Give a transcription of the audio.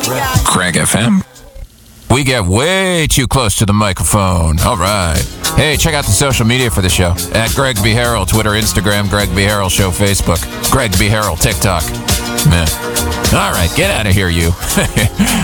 Craig FM. We get way too close to the microphone. All right. Hey, check out the social media for the show. At Greg B. Harrell, Twitter, Instagram, Greg B. Harrell Show, Facebook, Greg B. Harrell, TikTok. Man. All right, get out of here, you.